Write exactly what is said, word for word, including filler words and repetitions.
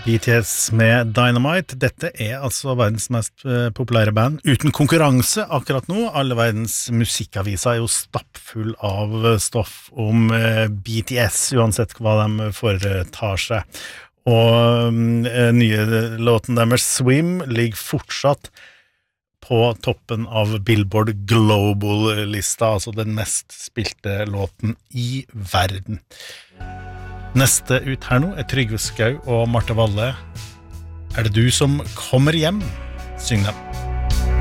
B T S med Dynamite. Dette er altså verdens mest populære band, uten konkurranse akkurat nå. Alle verdens musikkaviser er jo stappfull av stoff om B T S, uansett hva de foretar seg. Og nye låten deres Swim ligger fortsatt på toppen av Billboard Global-lista, altså den mest spilte låten i verden. Neste ut her nå er Trygve Skau og Marte Valle. Er det du som kommer hjem? Syng dem.